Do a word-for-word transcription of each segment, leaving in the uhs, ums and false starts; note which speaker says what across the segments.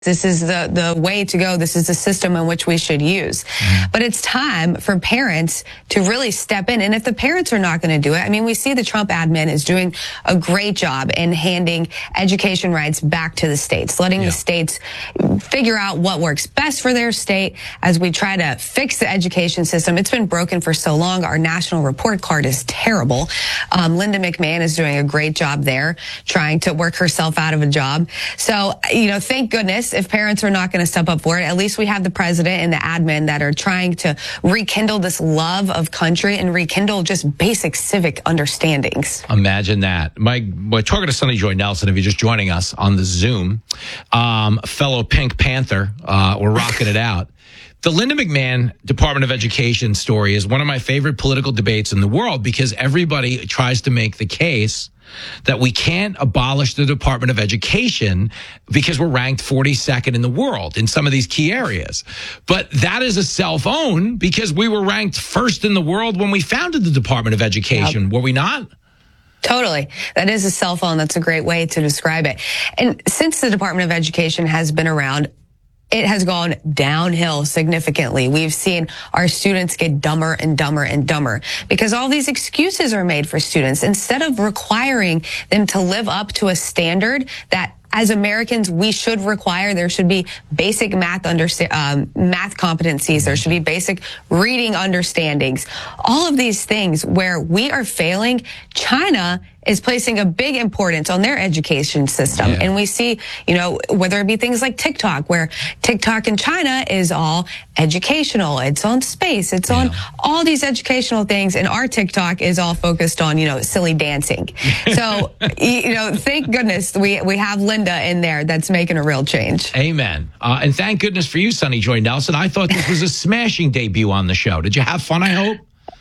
Speaker 1: This is the, the way to go. This is the system in which we should use. Mm. But it's time for parents to really step in. And if the parents are not going to do it, I mean, we see the Trump admin is doing a great job in handing education rights back to the states, letting yeah. the states figure out what works best for their state as we try to fix the education system. It's been broken for so long. Our national report card is terrible. Um, Linda McMahon is doing a great job there, trying to work herself out of a job. So, you know, thank goodness if parents are not going to step up for it. At least we have the president and the admin that are trying to rekindle this love of country and rekindle just basic civic understandings.
Speaker 2: Imagine that. My, we're talking to Sonny Joy Nelson, if you're just joining us on the Zoom, um, fellow Pink Panther. Uh, we're rocking it out. The Linda McMahon Department of Education story is one of my favorite political debates in the world because everybody tries to make the case that we can't abolish the Department of Education because we're ranked forty-second in the world in some of these key areas. But that is a self-own because we were ranked first in the world when we founded the Department of Education, yep. were we not?
Speaker 1: Totally. That is a cell phone. That's a great way to describe it. And since the Department of Education has been around, it has gone downhill significantly. We've seen our students get dumber and dumber and dumber because all these excuses are made for students instead of requiring them to live up to a standard that as Americans, we should require. There should be basic math understa- um, math competencies. There should be basic reading understandings. All of these things where we are failing, China is placing a big importance on their education system. Yeah. And we see, you know, whether it be things like TikTok, where TikTok in China is all educational. It's on space. It's yeah. on all these educational things. And our TikTok is all focused on, you know, silly dancing. So, you know, thank goodness we, we have Linda in there that's making a real change.
Speaker 2: Amen. Uh, and thank goodness for you, Sonny Joy Nelson. I thought this was a smashing debut on the show. Did you have fun, I hope?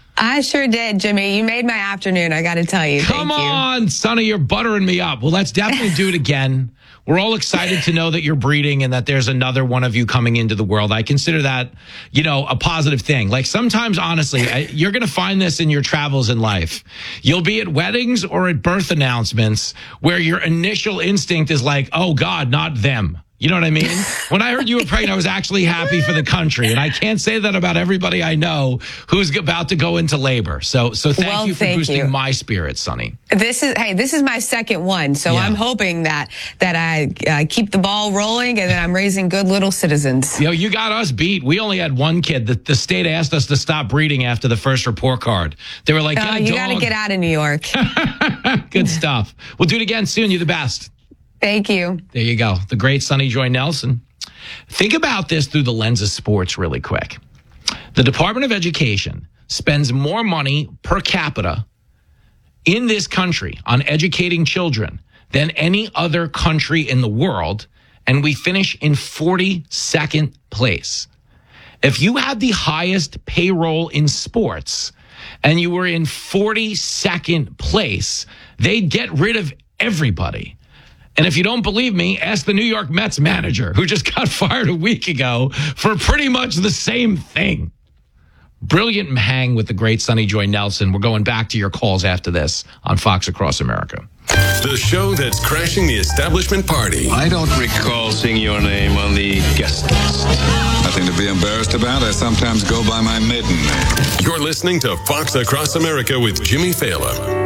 Speaker 1: I sure did, Jimmy. You made my afternoon, I got to tell you.
Speaker 2: Come
Speaker 1: Thank
Speaker 2: on,
Speaker 1: you.
Speaker 2: Sonny, you're buttering me up. Well, let's definitely do it again. We're all excited to know that you're breeding and that there's another one of you coming into the world. I consider that, you know, a positive thing. Like sometimes, honestly, I, you're going to find this in your travels in life. You'll be at weddings or at birth announcements where your initial instinct is like, oh, God, not them. You know what I mean? When I heard you were pregnant, I was actually happy for the country. And I can't say that about everybody I know who's about to go into labor. So so thank
Speaker 1: well,
Speaker 2: you for
Speaker 1: thank
Speaker 2: boosting
Speaker 1: you.
Speaker 2: my spirits, Sonny.
Speaker 1: This is, hey, this is my second one. So yeah. I'm hoping that that I uh, keep the ball rolling and that I'm raising good little citizens.
Speaker 2: You know, you got us beat. We only had one kid. The, the state asked us to stop breeding after the first report card. They were like,
Speaker 1: uh, you got to get out of New York.
Speaker 2: Good stuff. We'll do it again soon. You're the best.
Speaker 1: Thank you.
Speaker 2: There you go. The great Sonny Joy Nelson. Think about this through the lens of sports really quick. The Department of Education spends more money per capita in this country on educating children than any other country in the world, and we finish in forty-second place. If you had the highest payroll in sports and you were in forty-second place, they'd get rid of everybody. And if you don't believe me, ask the New York Mets manager who just got fired a week ago for pretty much the same thing. Brilliant hang with the great Sonny Joy Nelson. We're going back to your calls after this on Fox Across America.
Speaker 3: The show that's crashing the establishment party.
Speaker 4: I don't recall seeing your name on the guest list.
Speaker 5: Nothing to be embarrassed about. I sometimes go by my maiden name.
Speaker 3: You're listening to Fox Across America with Jimmy Fallon.